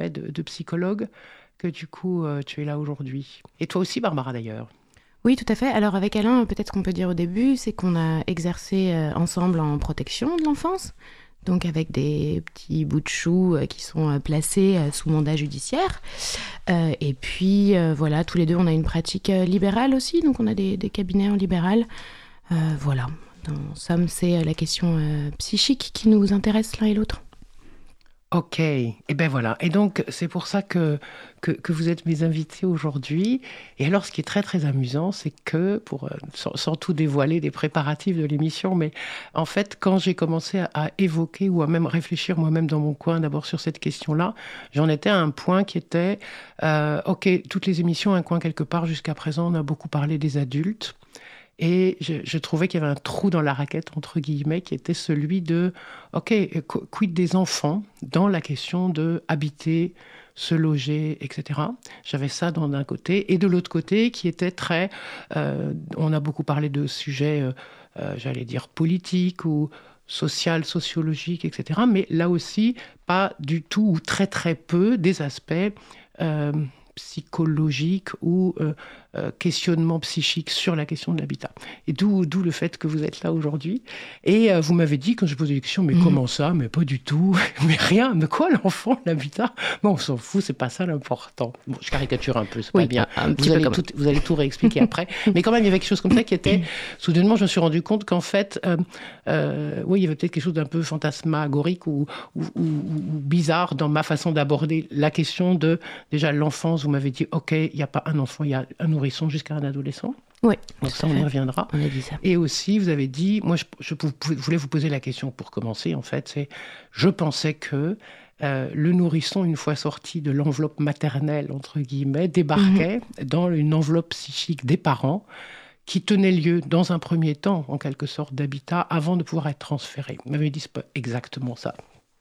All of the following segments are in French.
de psychologue que du coup tu es là aujourd'hui. Et toi aussi, Barbara, d'ailleurs. Oui, tout à fait. Alors avec Alain, peut-être qu'on peut dire au début, c'est qu'on a exercé ensemble en protection de l'enfance, donc avec des petits bouts de choux qui sont placés sous mandat judiciaire. Et puis voilà, tous les deux, on a une pratique libérale aussi, donc on a des cabinets en libéral. Voilà, en somme, c'est la question psychique qui nous intéresse l'un et l'autre. Ok, et ben voilà. Et donc, c'est pour ça que vous êtes mes invités aujourd'hui. Et alors, ce qui est très, très amusant, c'est que, sans tout dévoiler des préparatifs de l'émission, mais en fait, quand j'ai commencé à évoquer ou à même réfléchir moi-même dans mon coin d'abord sur cette question-là, j'en étais à un point qui était, ok, toutes les émissions, un coin quelque part, jusqu'à présent, on a beaucoup parlé des adultes. Et je trouvais qu'il y avait un trou dans la raquette, entre guillemets, qui était celui de, OK, quid des enfants dans la question de habiter, se loger, etc. J'avais ça d'un côté. Et de l'autre côté, qui était très... on a beaucoup parlé de sujets, j'allais dire, politiques ou social, sociologiques, etc. Mais là aussi, pas du tout ou très très peu des aspects... psychologique ou questionnement psychique sur la question de l'habitat. Et d'où le fait que vous êtes là aujourd'hui. Et vous m'avez dit, quand j'ai posé des questions, mais comment ça? Mais pas du tout. Mais rien. Mais quoi, l'enfant, l'habitat? Bon, on s'en fout, c'est pas ça l'important. Bon, je caricature un peu, c'est pas bien. Vous allez tout réexpliquer après. Mais quand même, il y avait quelque chose comme ça qui était... Soudainement, je me suis rendu compte qu'en fait, oui, il y avait peut-être quelque chose d'un peu fantasmagorique ou bizarre dans ma façon d'aborder la question de, déjà, l'enfance. Vous m'avez dit, OK, il n'y a pas un enfant, il y a un nourrisson jusqu'à un adolescent. Oui. Donc ça, on y reviendra. On a dit ça. Et aussi, vous avez dit, moi, je voulais vous poser la question pour commencer, en fait, c'est, je pensais que le nourrisson, une fois sorti de l'enveloppe maternelle, entre guillemets, débarquait dans une enveloppe psychique des parents qui tenait lieu, dans un premier temps, en quelque sorte, d'habitat, avant de pouvoir être transféré. Vous m'avez dit, c'est pas exactement ça.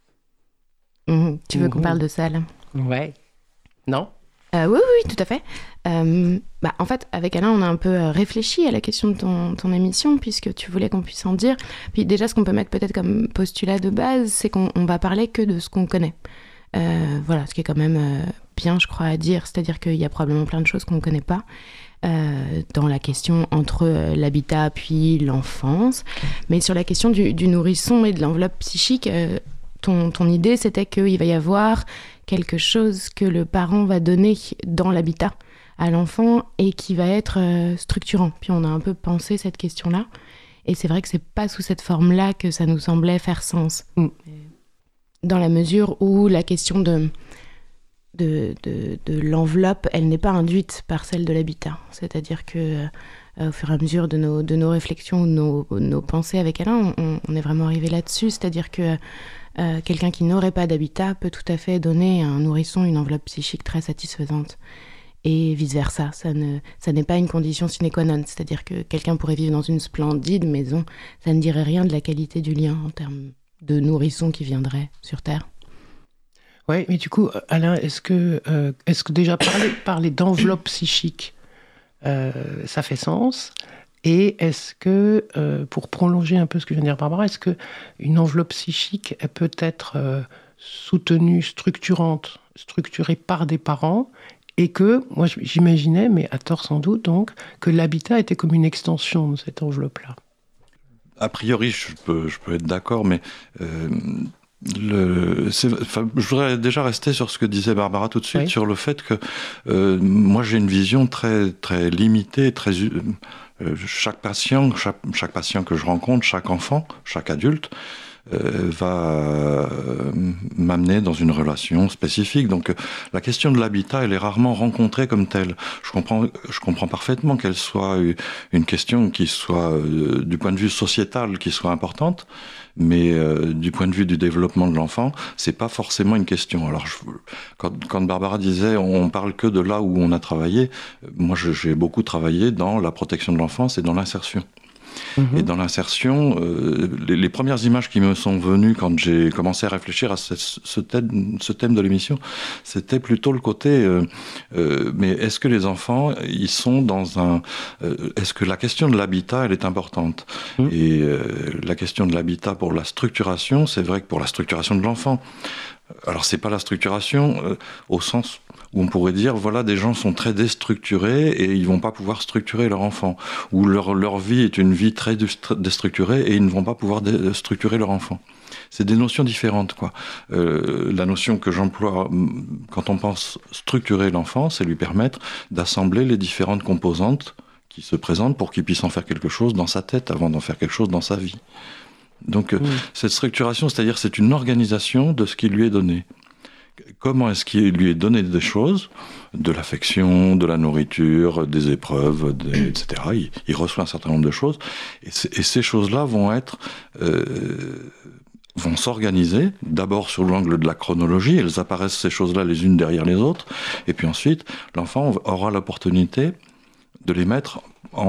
Tu veux qu'on parle de ça, là? Ouais. Non? Oui, tout à fait. En fait, avec Alain, on a un peu réfléchi à la question de ton émission, puisque tu voulais qu'on puisse en dire. Puis déjà, ce qu'on peut mettre peut-être comme postulat de base, c'est qu'on va parler que de ce qu'on connaît. Voilà, ce qui est quand même bien, je crois, à dire. C'est-à-dire qu'il y a probablement plein de choses qu'on ne connaît pas dans la question entre l'habitat puis l'enfance. Mais sur la question du nourrisson et de l'enveloppe psychique, ton idée, c'était qu'il va y avoir quelque chose que le parent va donner dans l'habitat à l'enfant et qui va être structurant. Puis on a un peu pensé cette question-là. Et c'est vrai que c'est pas sous cette forme-là que ça nous semblait faire sens. Dans la mesure où la question de l'enveloppe, elle n'est pas induite par celle de l'habitat. C'est-à-dire que au fur et à mesure de nos réflexions, nos pensées avec Alain, on est vraiment arrivé là-dessus. C'est-à-dire que quelqu'un qui n'aurait pas d'habitat peut tout à fait donner à un nourrisson une enveloppe psychique très satisfaisante. Et vice-versa, ça n'est pas une condition sine qua non. C'est-à-dire que quelqu'un pourrait vivre dans une splendide maison, ça ne dirait rien de la qualité du lien en termes de nourrisson qui viendrait sur Terre. Oui, mais du coup, Alain, est-ce que déjà parler d'enveloppe psychique, ça fait sens? Et est-ce que, pour prolonger un peu ce que vient de dire Barbara, est-ce qu'une enveloppe psychique elle peut être soutenue, structurée par des parents, et que, moi j'imaginais, mais à tort sans doute, donc, que l'habitat était comme une extension de cette enveloppe-là? A priori, je peux être d'accord, mais je voudrais déjà rester sur ce que disait Barbara tout de suite, sur le fait que moi j'ai une vision très, très limitée, très... chaque patient que je rencontre, chaque enfant, chaque adulte, va m'amener dans une relation spécifique. Donc la question de l'habitat, elle est rarement rencontrée comme telle. Je comprends parfaitement qu'elle soit une question qui soit, du point de vue sociétal, qui soit importante, mais du point de vue du développement de l'enfant, c'est pas forcément une question. Alors quand Barbara disait on parle que de là où on a travaillé, moi j'ai beaucoup travaillé dans la protection de l'enfance et dans l'insertion. Et dans l'insertion, les premières images qui me sont venues quand j'ai commencé à réfléchir à ce thème de l'émission, c'était plutôt le côté mais est-ce que les enfants, ils sont dans un... est-ce que la question de l'habitat, elle est importante? Et la question de l'habitat pour la structuration, c'est vrai que pour la structuration de l'enfant, Alors, c'est pas la structuration au sens où on pourrait dire, voilà, des gens sont très déstructurés et ils vont pas pouvoir structurer leur enfant. Ou leur vie est une vie très déstructurée et ils ne vont pas pouvoir structurer leur enfant. C'est des notions différentes, quoi. La notion que j'emploie quand on pense structurer l'enfant, c'est lui permettre d'assembler les différentes composantes qui se présentent pour qu'il puisse en faire quelque chose dans sa tête avant d'en faire quelque chose dans sa vie. Donc cette structuration, c'est-à-dire c'est une organisation de ce qui lui est donné. Comment est-ce qu'il lui est donné des choses, de l'affection, de la nourriture, des épreuves, etc. Il reçoit un certain nombre de choses, et ces choses-là vont s'organiser, d'abord sur l'angle de la chronologie, elles apparaissent ces choses-là les unes derrière les autres, et puis ensuite, l'enfant aura l'opportunité de les mettre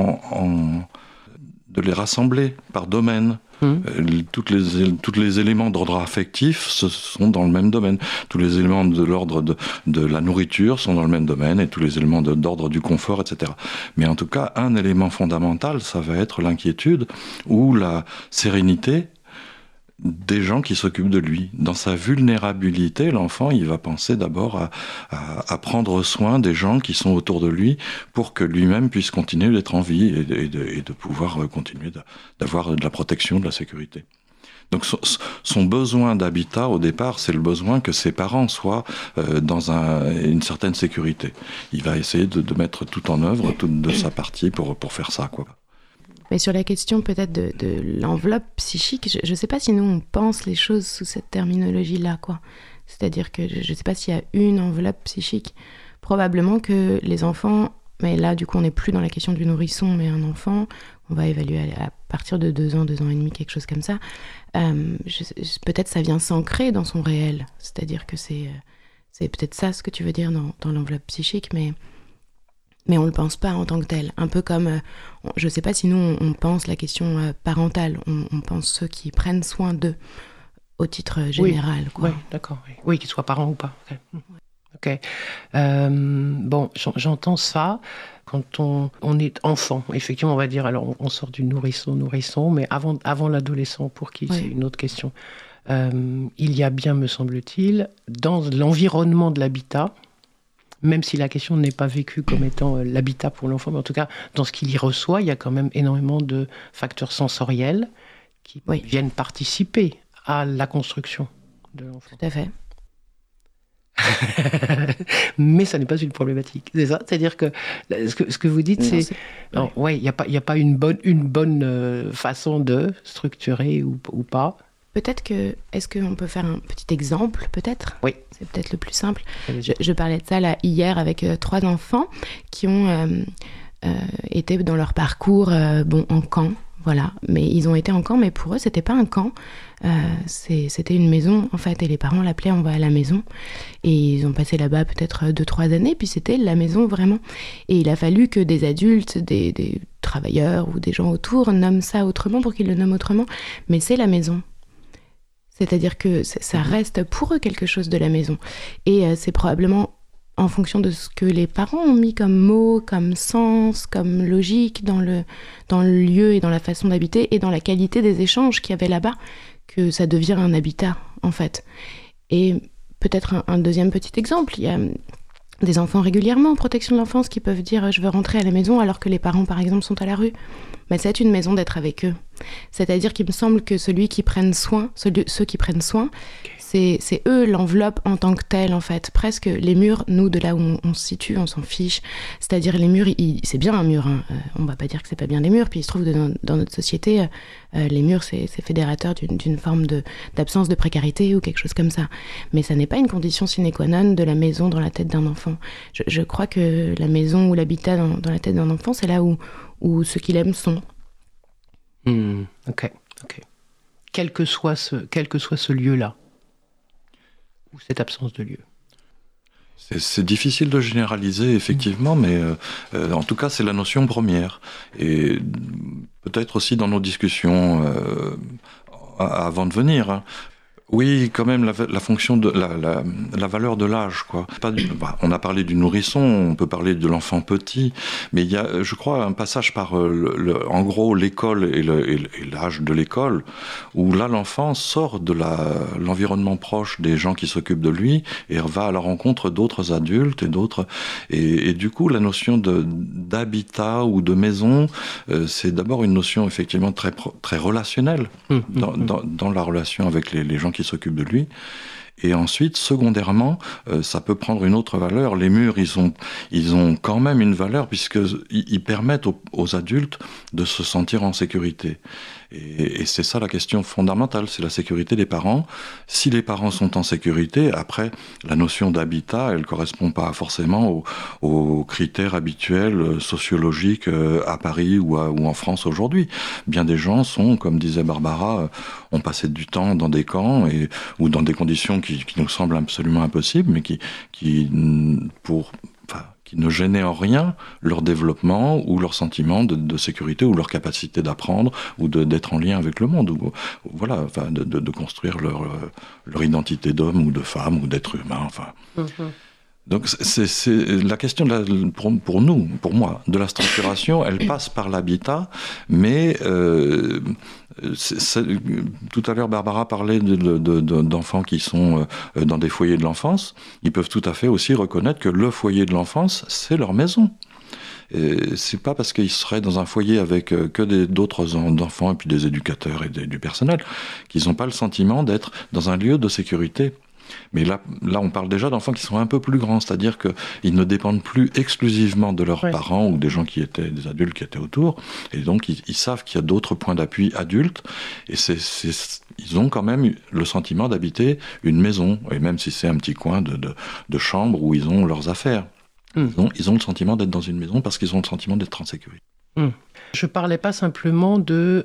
de les rassembler par domaine. Tous les éléments d'ordre affectif sont dans le même domaine. Tous les éléments de l'ordre de la nourriture sont dans le même domaine, et tous les éléments d'ordre du confort, etc. Mais en tout cas, un élément fondamental, ça va être l'inquiétude ou la sérénité des gens qui s'occupent de lui. Dans sa vulnérabilité, l'enfant, il va penser d'abord à prendre soin des gens qui sont autour de lui pour que lui-même puisse continuer d'être en vie et de pouvoir continuer d'avoir de la protection, de la sécurité. Donc son besoin d'habitat, au départ, c'est le besoin que ses parents soient dans une certaine sécurité. Il va essayer de mettre tout en œuvre, toute de sa partie pour faire ça, quoi. Mais sur la question peut-être de l'enveloppe psychique, je ne sais pas si nous on pense les choses sous cette terminologie-là, quoi. C'est-à-dire que je ne sais pas s'il y a une enveloppe psychique. Probablement que les enfants, mais là du coup on n'est plus dans la question du nourrisson, mais un enfant, on va évaluer à partir de 2 ans, 2 ans et demi, quelque chose comme ça. Peut-être ça vient s'ancrer dans son réel. C'est-à-dire que c'est peut-être ça ce que tu veux dire dans l'enveloppe psychique, mais on ne le pense pas en tant que tel. Un peu comme, je ne sais pas si nous, on pense la question parentale, on pense ceux qui prennent soin d'eux, au titre général. Oui, d'accord. Oui, qu'ils soient parents ou pas. Ok. Bon, j'entends ça quand on est enfant. Effectivement, on va dire, alors on sort du nourrisson, mais avant l'adolescent, pour qui c'est une autre question. Il y a bien, me semble-t-il, dans l'environnement de l'habitat, même si la question n'est pas vécue comme étant l'habitat pour l'enfant, mais en tout cas, dans ce qu'il y reçoit, il y a quand même énormément de facteurs sensoriels qui viennent participer à la construction de l'enfant. Tout à fait. Mais ça n'est pas une problématique, c'est ça. C'est-à-dire que ce que vous dites, il n'y a pas une bonne façon de structurer ou pas. Peut-être que... Est-ce qu'on peut faire un petit exemple, peut-être ? Oui. C'est peut-être le plus simple. Je parlais de ça là, hier avec 3 enfants qui ont été dans leur parcours en camp. Voilà. Mais ils ont été en camp, mais pour eux, c'était pas un camp. C'était une maison, en fait. Et les parents l'appelaient « on va à la maison ». Et ils ont passé là-bas peut-être 2-3 années, puis c'était la maison vraiment. Et il a fallu que des adultes, des travailleurs ou des gens autour nomment ça autrement pour qu'ils le nomment autrement. Mais c'est la maison. C'est-à-dire que ça reste pour eux quelque chose de la maison. Et c'est probablement en fonction de ce que les parents ont mis comme mots, comme sens, comme logique dans le lieu et dans la façon d'habiter et dans la qualité des échanges qu'il y avait là-bas, que ça devient un habitat, en fait. Et peut-être un deuxième petit exemple, il y a des enfants régulièrement en protection de l'enfance qui peuvent dire « je veux rentrer à la maison » alors que les parents, par exemple, sont à la rue. Mais c'est une maison d'être avec eux. C'est-à-dire qu'il me semble que ceux qui prennent soin, c'est eux l'enveloppe en tant que telle, en fait. Presque les murs, nous, de là où on se situe, on s'en fiche. C'est-à-dire les murs, c'est bien un mur. Hein. On va pas dire que c'est pas bien des murs. Puis il se trouve que dans notre société, les murs, c'est fédérateur d'une forme d'absence de précarité ou quelque chose comme ça. Mais ça n'est pas une condition sine qua non de la maison dans la tête d'un enfant. Je crois que la maison ou l'habitat dans la tête d'un enfant, c'est là où ce qu'il aime sont. Ok. Quel que soit ce lieu-là, ou cette absence de lieu. C'est difficile de généraliser, effectivement, mais en tout cas, c'est la notion première. Et peut-être aussi dans nos discussions avant de venir, hein, Oui, quand même, la fonction de la valeur de l'âge, quoi. On a parlé du nourrisson, on peut parler de l'enfant petit, mais il y a, je crois, un passage par, en gros, l'école et l'âge de l'école, où là, l'enfant sort de l'environnement proche des gens qui s'occupent de lui et va à la rencontre d'autres adultes et du coup, la notion d'habitat ou de maison, c'est d'abord une notion effectivement très relationnelle dans la relation avec les gens qui s'occupent de lui. Et ensuite, secondairement, ça peut prendre une autre valeur. Les murs, ils ont quand même une valeur puisqu'ils permettent aux adultes de se sentir en sécurité. Et c'est ça la question fondamentale, c'est la sécurité des parents. Si les parents sont en sécurité, après, la notion d'habitat, elle correspond pas forcément aux critères habituels sociologiques à Paris ou en France aujourd'hui. Bien des gens sont, comme disait Barbara, ont passé du temps dans des camps ou dans des conditions qui nous semblent absolument impossibles, mais qui ne gênaient en rien leur développement ou leur sentiment de sécurité ou leur capacité d'apprendre ou d'être en lien avec le monde, ou voilà, enfin, de construire leur identité d'homme ou de femme ou d'être humain, enfin. Donc c'est la question pour moi, de la structuration, elle passe par l'habitat, mais tout à l'heure Barbara parlait d'enfants qui sont dans des foyers de l'enfance. Ils peuvent tout à fait aussi reconnaître que le foyer de l'enfance, c'est leur maison. C'est pas parce qu'ils seraient dans un foyer avec que d'autres enfants et puis des éducateurs et du personnel qu'ils n'ont pas le sentiment d'être dans un lieu de sécurité. Mais là, on parle déjà d'enfants qui sont un peu plus grands, c'est-à-dire qu'ils ne dépendent plus exclusivement de leurs parents ou des adultes qui étaient autour, et donc ils savent qu'il y a d'autres points d'appui adultes, et ils ont quand même le sentiment d'habiter une maison, et même si c'est un petit coin de chambre où ils ont leurs affaires. Ils ont le sentiment d'être dans une maison parce qu'ils ont le sentiment d'être en sécurité. Je parlais pas simplement de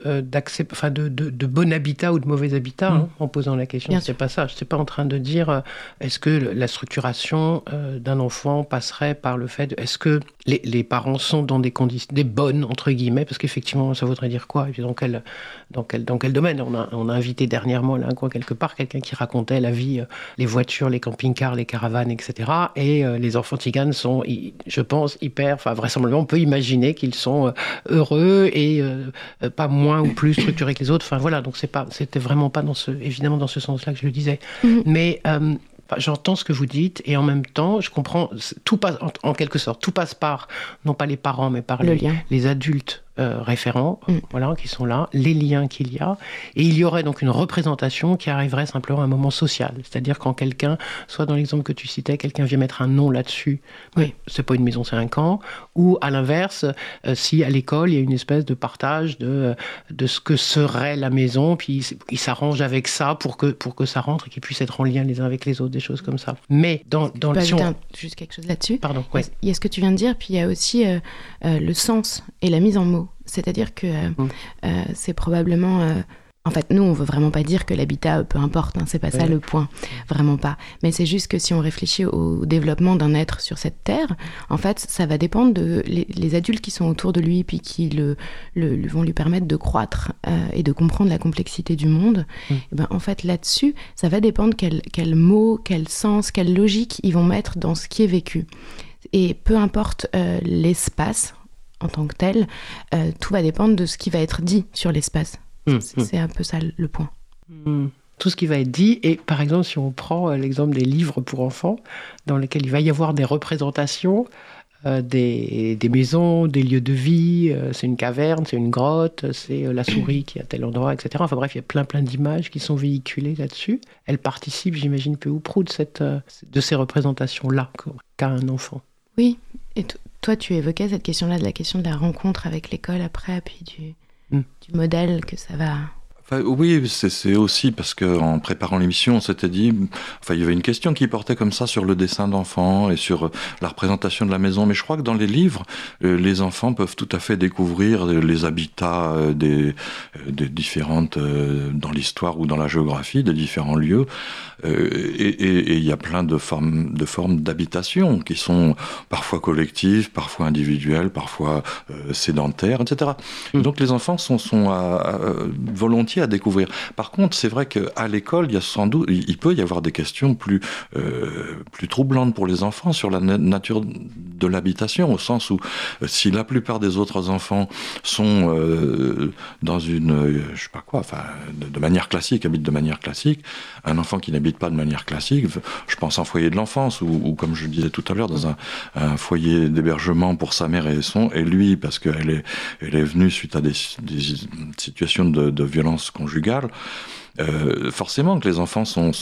bon habitat ou de mauvais habitat en posant la question. C'est pas ça. Je n'étais pas en train de dire est-ce que la structuration d'un enfant passerait par le fait est-ce que les parents sont dans des conditions des bonnes entre guillemets, parce qu'effectivement ça voudrait dire quoi, et puis dans quel domaine. On a invité dernièrement là quelque part quelqu'un qui racontait la vie, les voitures, les camping-cars, les caravanes, etc. Et les enfants tziganes sont, je pense, vraisemblablement on peut imaginer qu'ils sont heureux et pas moins ou plus structurés que les autres. Enfin voilà, donc c'était vraiment pas évidemment dans ce sens-là que je le disais. Mais j'entends ce que vous dites et en même temps, je comprends, tout passe, en quelque sorte, tout passe par, non pas les parents, mais par les adultes référents, voilà, qui sont là, les liens qu'il y a. Et il y aurait donc une représentation qui arriverait simplement à un moment social. C'est-à-dire quand quelqu'un, soit dans l'exemple que tu citais, quelqu'un vient mettre un nom là-dessus, c'est pas une maison, c'est un camp, ou à l'inverse, si à l'école, il y a une espèce de partage de ce que serait la maison, puis ils s'arrangent avec ça pour que ça rentre et qu'ils puissent être en lien les uns avec les autres, des choses comme ça. Mais dans le... Juste quelque chose là-dessus. Pardon, il y a ce que tu viens de dire, puis il y a aussi le sens et la mise en mots. C'est-à-dire que c'est probablement... En fait, nous, on veut vraiment pas dire que l'habitat, peu importe, c'est pas ça le point, vraiment pas. Mais c'est juste que si on réfléchit au développement d'un être sur cette terre, en fait, ça va dépendre de les adultes qui sont autour de lui, puis qui vont lui permettre de croître et de comprendre la complexité du monde. Et ben, en fait, là-dessus, ça va dépendre quel mot, quel sens, quelle logique ils vont mettre dans ce qui est vécu. Et peu importe l'espace en tant que tel, tout va dépendre de ce qui va être dit sur l'espace. C'est un peu ça le point. Tout ce qui va être dit, et par exemple, si on prend l'exemple des livres pour enfants, dans lesquels il va y avoir des représentations des maisons, des lieux de vie, c'est une caverne, c'est une grotte, c'est la souris qui est à tel endroit, etc. Enfin bref, il y a plein d'images qui sont véhiculées là-dessus. Elles participent, j'imagine, peu ou prou de ces représentations-là qu'a un enfant. Oui, et toi, tu évoquais cette question-là, de la question de la rencontre avec l'école après, puis du modèle que ça va... Enfin, oui, c'est aussi parce qu'en préparant l'émission, on s'était dit... il y avait une question qui portait comme ça sur le dessin d'enfants et sur la représentation de la maison. Mais je crois que dans les livres, les enfants peuvent tout à fait découvrir les habitats des différentes... dans l'histoire ou dans la géographie des différents lieux. Et il y a plein de formes d'habitation qui sont parfois collectives, parfois individuelles, parfois sédentaires, etc. Donc les enfants sont volontiers métier à découvrir. Par contre, c'est vrai qu'à l'école, il peut y avoir des questions plus troublantes pour les enfants sur la nature de l'habitation, au sens où si la plupart des autres enfants sont dans une, je sais pas quoi, enfin, de manière classique, habitent de manière classique, un enfant qui n'habite pas de manière classique, je pense en foyer de l'enfance, ou comme je disais tout à l'heure, dans un foyer d'hébergement pour sa mère et lui, parce qu'elle est venue suite à des situations de violence conjugale, forcément que les enfants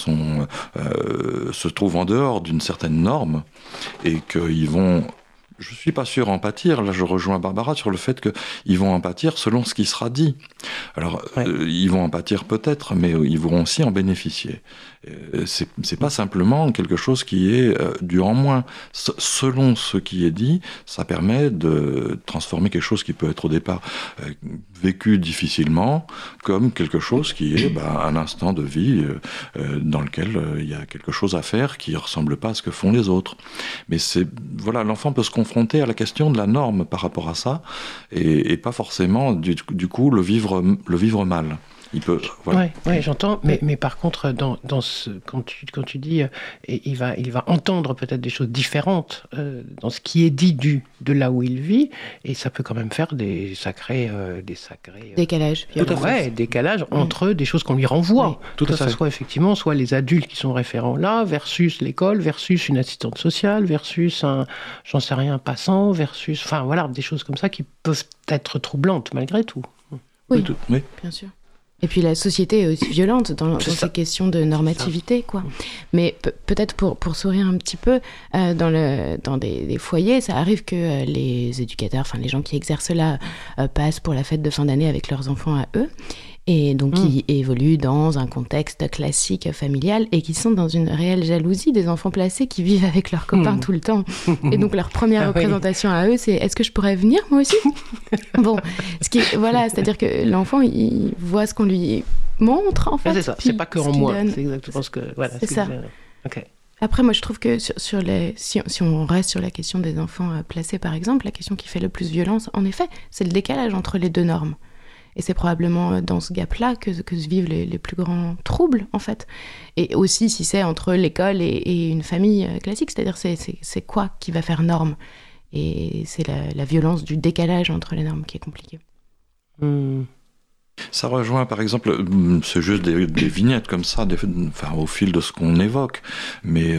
se trouvent en dehors d'une certaine norme et qu'ils vont, je ne suis pas sûr, en pâtir. Là, je rejoins Barbara sur le fait qu'ils vont en pâtir selon ce qui sera dit. Alors, ils vont en pâtir peut-être, mais ils vont aussi en bénéficier. C'est pas simplement quelque chose qui est dû en moins. Selon ce qui est dit, ça permet de transformer quelque chose qui peut être au départ vécu difficilement comme quelque chose qui est un instant de vie dans lequel il y a quelque chose à faire qui ne ressemble pas à ce que font les autres. Mais voilà, l'enfant peut se confronter à la question de la norme par rapport à ça et pas forcément du coup le vivre mal. Il peut. Voilà. Ouais, j'entends. Mais par contre, quand tu dis, il va entendre peut-être des choses différentes dans ce qui est dit de là où il vit, et ça peut quand même faire des sacrés décalages. Décalage entre des choses qu'on lui renvoie. Oui, que ça soit effectivement soit les adultes qui sont référents là, versus l'école, versus une assistante sociale, versus un passant, versus, enfin voilà, des choses comme ça qui peuvent être troublantes malgré tout. Oui, bien sûr. Et puis la société est aussi violente dans ces questions de normativité, quoi. Mais peut-être pour sourire un petit peu, dans des foyers, ça arrive que les éducateurs, enfin les gens qui exercent là, passent pour la fête de fin d'année avec leurs enfants à eux. Et donc, qui évoluent dans un contexte classique familial et qui sont dans une réelle jalousie des enfants placés qui vivent avec leurs copains tout le temps. Et donc, leur première représentation à eux, c'est « Est-ce que je pourrais venir, moi aussi ?» Bon, c'est-à-dire que l'enfant, il voit ce qu'on lui montre, en fait. C'est ça, c'est pas que en moi. C'est exactement ce que... Voilà, c'est ça. Okay. Après, moi, je trouve que si on reste sur la question des enfants placés, par exemple, la question qui fait le plus violence, en effet, c'est le décalage entre les deux normes. Et c'est probablement dans ce gap-là que se vivent les plus grands troubles, en fait. Et aussi, si c'est entre l'école et une famille classique, c'est-à-dire c'est quoi qui va faire norme. Et c'est la violence du décalage entre les normes qui est compliquée. Ça rejoint, par exemple, c'est juste des vignettes comme ça, au fil de ce qu'on évoque. Mais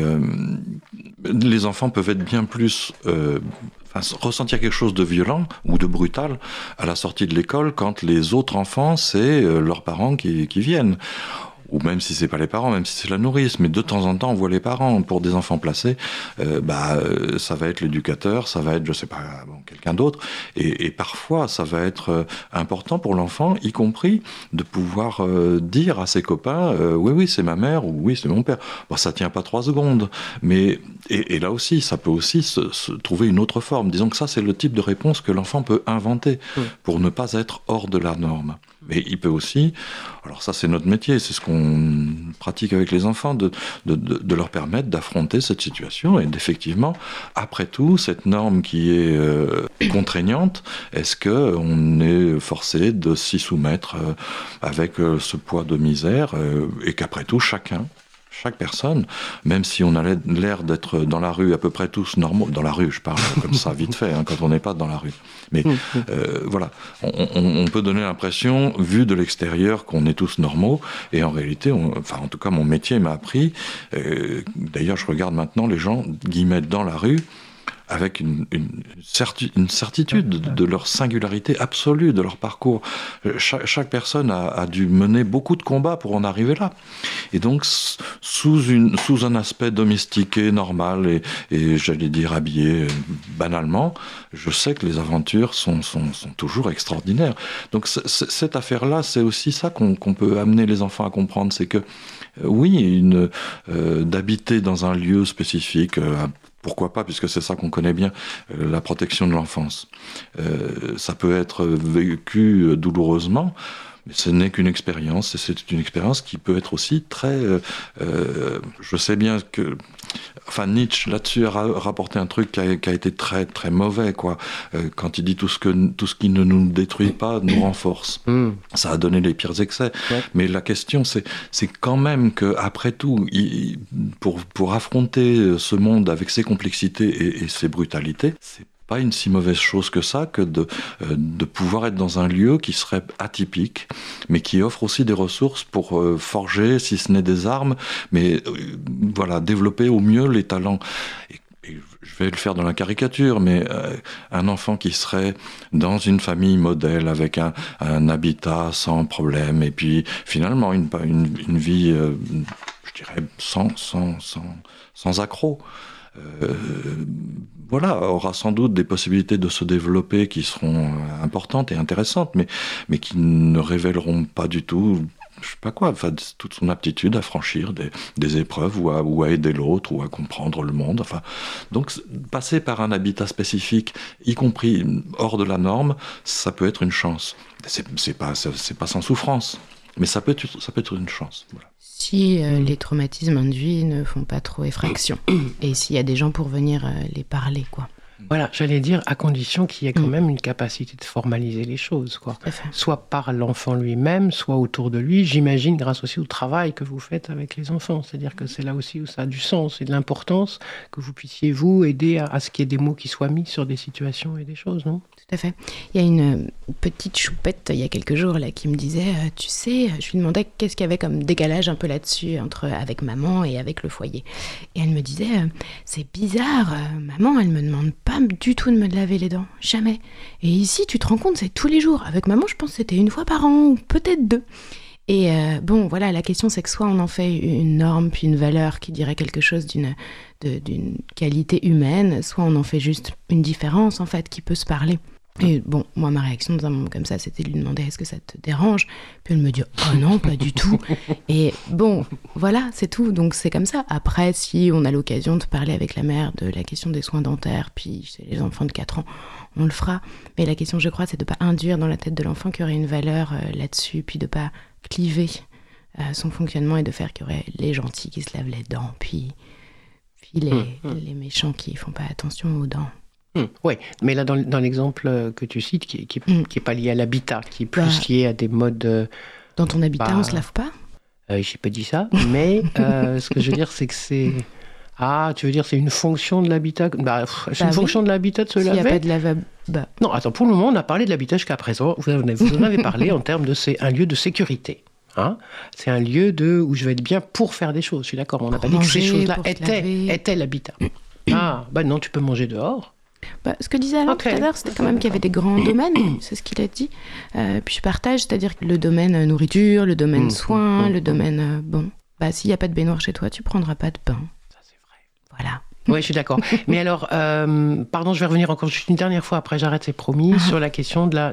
les enfants peuvent être bien plus... ressentir quelque chose de violent ou de brutal à la sortie de l'école quand les autres enfants, c'est leurs parents qui viennent. Ou même si c'est pas les parents, même si c'est la nourrice, mais de temps en temps on voit les parents. Pour des enfants placés, ça va être l'éducateur, ça va être, je sais pas, quelqu'un d'autre, et parfois ça va être important pour l'enfant, y compris de pouvoir dire à ses copains, oui c'est ma mère, ou oui c'est mon père. Bon, ça tient pas 3 secondes, mais et là aussi ça peut aussi se trouver une autre forme. Disons que ça c'est le type de réponse que l'enfant peut inventer pour ne pas être hors de la norme. Mais il peut aussi, alors ça c'est notre métier, c'est ce qu'on pratique avec les enfants, de leur permettre d'affronter cette situation et d'effectivement, après tout, cette norme qui est contraignante, est-ce qu'on est forcé de s'y soumettre avec ce poids de misère et qu'après tout, chaque personne, même si on a l'air d'être dans la rue à peu près tous normaux, dans la rue, je parle comme ça vite fait, quand on n'est pas dans la rue. Mais voilà, on peut donner l'impression, vu de l'extérieur, qu'on est tous normaux, et en réalité, en tout cas mon métier m'a appris, d'ailleurs je regarde maintenant les gens, guillemets, dans la rue, avec une certitude de leur singularité absolue, de leur parcours. Chaque personne a dû mener beaucoup de combats pour en arriver là. Et donc, sous un aspect domestiqué, normal, et j'allais dire habillé banalement, je sais que les aventures sont toujours extraordinaires. Donc, cette affaire-là, c'est aussi ça qu'on peut amener les enfants à comprendre, c'est que, oui, d'habiter dans un lieu spécifique, pourquoi pas, puisque c'est ça qu'on connaît bien, la protection de l'enfance. Ça peut être vécu douloureusement, Mais ce n'est qu'une expérience, et c'est une expérience qui peut être aussi très... je sais bien que... Enfin, Nietzsche, là-dessus, a rapporté un truc qui a été très, très mauvais, quoi. Quand il dit tout ce qui ne nous détruit pas nous renforce. Ça a donné les pires excès. Ouais. Mais la question, c'est quand même qu'après tout, pour affronter ce monde avec ses complexités et ses brutalités, c'est pas une si mauvaise chose que ça, que de pouvoir être dans un lieu qui serait atypique, mais qui offre aussi des ressources pour forger, si ce n'est des armes, mais voilà, développer au mieux les talents. Et je vais le faire dans la caricature, mais un enfant qui serait dans une famille modèle, avec un habitat sans problème, et puis finalement une vie, je dirais, sans accroc. Voilà, aura sans doute des possibilités de se développer qui seront importantes et intéressantes, mais qui ne révéleront pas du tout, je sais pas quoi, enfin, toute son aptitude à franchir des épreuves ou à aider l'autre ou à comprendre le monde. Enfin, donc, passer par un habitat spécifique, y compris hors de la norme, ça peut être une chance. C'est pas sans souffrance, mais ça peut être une chance. Voilà. Si les traumatismes induits ne font pas trop effraction, et s'il y a des gens pour venir les parler, quoi. Voilà, j'allais dire, à condition qu'il y ait quand même une capacité de formaliser les choses, quoi. Soit par l'enfant lui-même, soit autour de lui. J'imagine, grâce aussi au travail que vous faites avec les enfants. C'est-à-dire que c'est là aussi où ça a du sens et de l'importance que vous puissiez, vous, aider à ce qu'il y ait des mots qui soient mis sur des situations et des choses, non ? Tout à fait. Il y a une petite choupette, il y a quelques jours, là, qui me disait, tu sais, je lui demandais qu'est-ce qu'il y avait comme décalage un peu là-dessus, avec maman et avec le foyer. Et elle me disait, c'est bizarre, maman, elle me demande pas du tout de me laver les dents, jamais. Et ici, tu te rends compte, c'est tous les jours. Avec maman, je pense que c'était une fois par an, ou peut-être 2. Et bon, voilà, la question, c'est que soit on en fait une norme, puis une valeur qui dirait quelque chose d'une qualité humaine, soit on en fait juste une différence, en fait, qui peut se parler. Et bon, moi, ma réaction dans un moment comme ça, c'était de lui demander « Est-ce que ça te dérange ?» Puis elle me dit « Oh non, pas du tout !» Et bon, voilà, c'est tout. Donc c'est comme ça. Après, si on a l'occasion de parler avec la mère de la question des soins dentaires, puis chez les enfants de 4 ans, on le fera. Mais la question, je crois, c'est de ne pas induire dans la tête de l'enfant qu'il y aurait une valeur là-dessus, puis de ne pas cliver son fonctionnement et de faire qu'il y aurait les gentils qui se lavent les dents, puis les méchants qui ne font pas attention aux dents. Oui, mais là, dans l'exemple que tu cites, qui est pas lié à l'habitat, qui est plus lié à des modes... Dans ton habitat, on se lave pas ? J'ai pas dit ça, mais ce que je veux dire, c'est que c'est... Ah, tu veux dire c'est une fonction de l'habitat ? C'est une fonction de l'habitat de se laver ? S'il n'y a pas de lavabo... Non, attends, pour le moment, on a parlé de l'habitat jusqu'à présent. Vous en avez parlé en termes de c'est un lieu de sécurité. Hein, c'est un lieu où je vais être bien pour faire des choses. Je suis d'accord, on n'a pas dit que ces choses-là étaient l'habitat. Ah, non, tu peux manger dehors. Ce que disait Alain tout à l'heure, c'était quand même qu'il y avait des grands domaines, c'est ce qu'il a dit. Puis je partage, c'est-à-dire que le domaine nourriture, le domaine soins, le domaine... s'il n'y a pas de baignoire chez toi, tu ne prendras pas de bain. Ça, c'est vrai. Voilà. Oui, je suis d'accord. Mais alors, pardon, je vais revenir encore juste une dernière fois, après j'arrête, c'est promis, sur la question de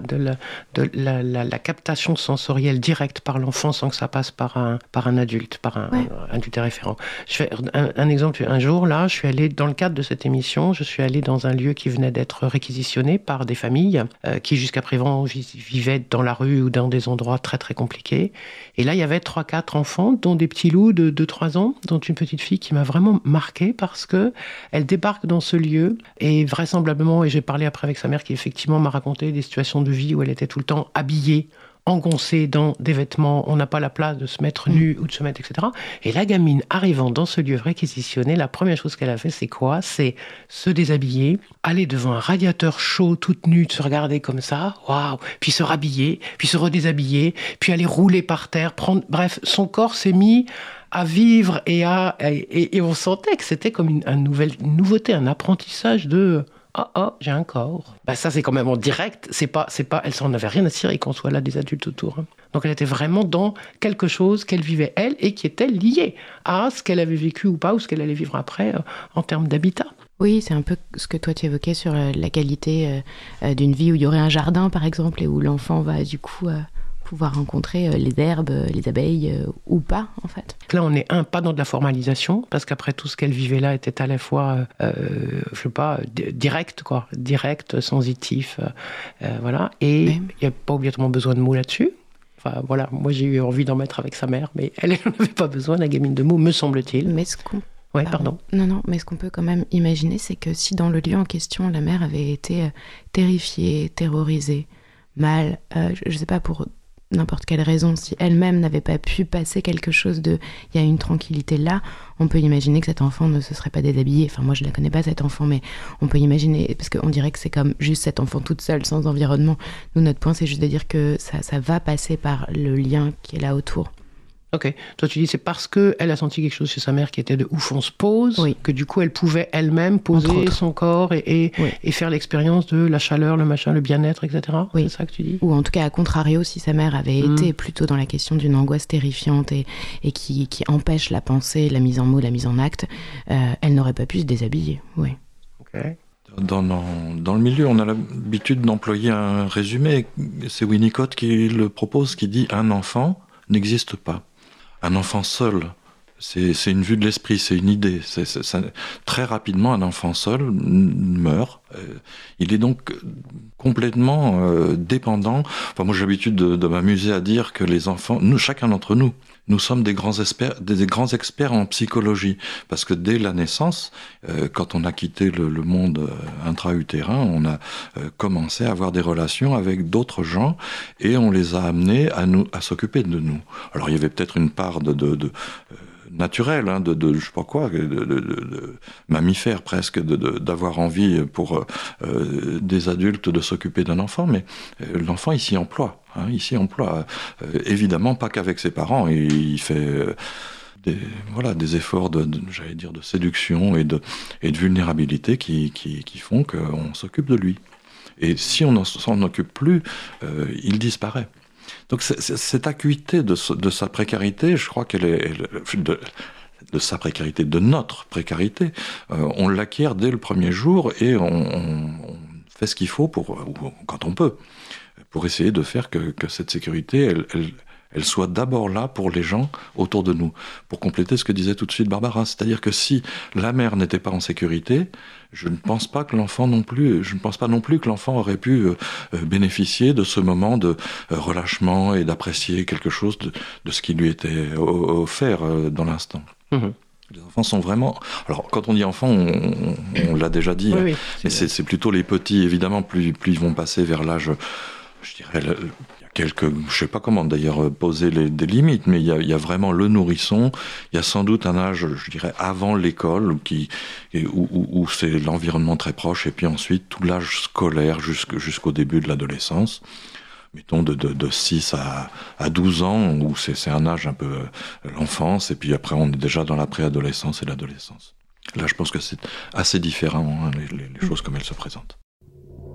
la captation sensorielle directe par l'enfant sans que ça passe par un adulte, par un adulte référent. Je fais un exemple. Un jour, là, je suis allée, dans le cadre de cette émission, je suis allée dans un lieu qui venait d'être réquisitionné par des familles qui, jusqu'à présent, vivaient dans la rue ou dans des endroits très, très compliqués. Et là, il y avait 3-4 enfants, dont des petits loups de 2-3 ans, dont une petite fille qui m'a vraiment marquée parce que elle débarque dans ce lieu et vraisemblablement, et j'ai parlé après avec sa mère qui effectivement m'a raconté des situations de vie où elle était tout le temps habillée, engoncée dans des vêtements, on n'a pas la place de se mettre nu ou de se mettre, etc. Et la gamine arrivant dans ce lieu réquisitionné, la première chose qu'elle a fait, c'est quoi ? C'est se déshabiller, aller devant un radiateur chaud, toute nue, de se regarder comme ça, waouh, puis se rhabiller, puis se redéshabiller, puis aller rouler par terre, bref, son corps s'est mis à vivre et on sentait que c'était comme une nouveauté, un apprentissage de j'ai un corps. Ça c'est quand même en direct, c'est pas elle s'en avait rien à cirer qu'on soit là des adultes autour. Hein. Donc elle était vraiment dans quelque chose qu'elle vivait elle et qui était lié à ce qu'elle avait vécu ou pas ou ce qu'elle allait vivre après en termes d'habitat. Oui, c'est un peu ce que toi tu évoquais sur la qualité d'une vie où il y aurait un jardin par exemple et où l'enfant va du coup pouvoir rencontrer les herbes, les abeilles ou pas, en fait. Là, on n'est pas dans de la formalisation, parce qu'après tout ce qu'elle vivait là était à la fois, direct, quoi, direct, sensitif, voilà. Et il n'y a pas obligatoirement besoin de mots là-dessus. Enfin, voilà, moi j'ai eu envie d'en mettre avec sa mère, mais elle n'en avait pas besoin, la gamine de mots, me semble-t-il. Mais ce qu'on... Ouais, pardon. Non, mais ce qu'on peut quand même imaginer, c'est que si dans le lieu en question, la mère avait été terrifiée, terrorisée, mal, je sais pas, pour n'importe quelle raison, si elle-même n'avait pas pu passer quelque chose de... Il y a une tranquillité là, on peut imaginer que cet enfant ne se serait pas déshabillé. Enfin, moi, je la connais pas, cet enfant, mais on peut imaginer... Parce qu'on dirait que c'est comme juste cet enfant toute seule, sans environnement. Nous, notre point, c'est juste de dire que ça va passer par le lien qui est là autour. Ok. Toi, tu dis c'est parce qu'elle a senti quelque chose chez sa mère qui était de ouf, on se pose, oui. que du coup, elle pouvait elle-même poser son corps et faire l'expérience de la chaleur, le machin, le bien-être, etc. Oui. C'est ça que tu dis? Ou en tout cas, à contrario, si sa mère avait été plutôt dans la question d'une angoisse terrifiante et qui empêche la pensée, la mise en mots, la mise en acte, elle n'aurait pas pu se déshabiller. Oui. Ok. Dans le milieu, on a l'habitude d'employer un résumé. C'est Winnicott qui le propose, qui dit « un enfant n'existe pas ». Un enfant seul, c'est une vue de l'esprit, c'est une idée. Très rapidement, un enfant seul meurt. Il est donc complètement dépendant. Enfin, moi, j'ai l'habitude de m'amuser à dire que les enfants, chacun d'entre nous, nous sommes des grands experts en psychologie. Parce que dès la naissance, quand on a quitté le monde intra-utérin, on a commencé à avoir des relations avec d'autres gens et on les a amenés à s'occuper de nous. Alors, il y avait peut-être une part naturel, de je sais pas quoi, de mammifère presque, d'avoir envie pour des adultes de s'occuper d'un enfant, mais l'enfant il s'y emploie. Évidemment pas qu'avec ses parents, il fait des efforts j'allais dire de séduction et de vulnérabilité qui font qu'on s'occupe de lui. Et si on ne s'en occupe plus, il disparaît. Donc cette acuité de sa précarité, je crois qu'elle est de sa précarité, de notre précarité, on l'acquiert dès le premier jour et on fait ce qu'il faut quand on peut, pour essayer de faire que cette sécurité, elle soit d'abord là pour les gens autour de nous. Pour compléter ce que disait tout de suite Barbara, c'est-à-dire que si la mère n'était pas en sécurité, je ne pense pas non plus que l'enfant aurait pu bénéficier de ce moment de relâchement et d'apprécier quelque chose de ce qui lui était offert dans l'instant. Mmh. Les enfants sont vraiment... Alors, quand on dit enfant, on l'a déjà dit, oui, mais c'est plutôt les petits, évidemment, plus ils vont passer vers l'âge, je dirais... je sais pas comment d'ailleurs poser des limites, mais il y a vraiment le nourrisson, il y a sans doute un âge, je dirais, avant l'école, où c'est l'environnement très proche, et puis ensuite tout l'âge scolaire jusqu'au début de l'adolescence, mettons de 6 à 12 ans, où c'est un âge un peu l'enfance, et puis après on est déjà dans la préadolescence et l'adolescence. Là je pense que c'est assez différent, les choses comme elles se présentent.